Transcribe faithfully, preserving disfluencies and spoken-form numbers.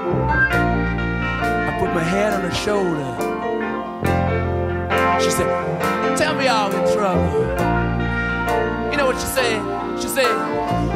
I put my head on her shoulder. She said, tell me I'm in trouble. You know what she said? She said,